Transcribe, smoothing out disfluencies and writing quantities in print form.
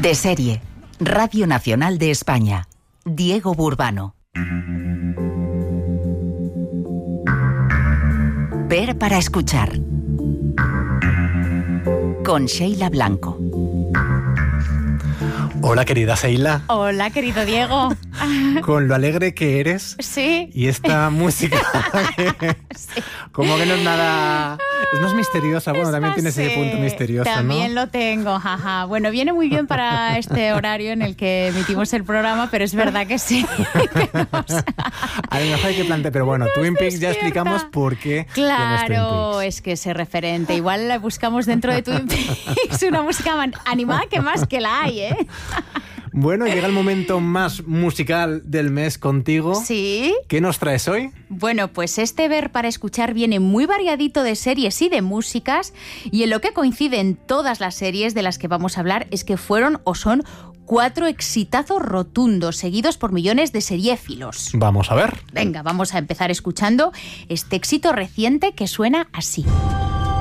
De serie, Radio Nacional de España. Diego Burbano. Ver para escuchar. Con Sheila Blanco. Hola, querida Sheila. Hola, querido Diego. Con lo alegre que eres. Sí. Y esta música, Sí. como que no es nada... No es misteriosa. Bueno, también tiene ese punto misterioso, También ¿no? lo tengo, jaja. Bueno, viene muy bien para este horario en el que emitimos el programa, pero es verdad que sí. A lo mejor hay que plantear... Pero bueno, Twin Peaks ya explicamos por qué tienes Twin Claro, Peaks. es que ese referente. Igual la buscamos dentro de Twin Peaks una música animada que más que la hay, ¿eh? Bueno, llega el momento más musical del mes contigo. Sí. ¿Qué nos traes hoy? Bueno, pues este Ver para escuchar viene muy variadito de series y de músicas, y en lo que coinciden todas las series de las que vamos a hablar es que fueron o son 4 exitazos rotundos, seguidos por millones de seriéfilos. Vamos a ver. Venga, vamos a empezar escuchando este éxito reciente que suena así.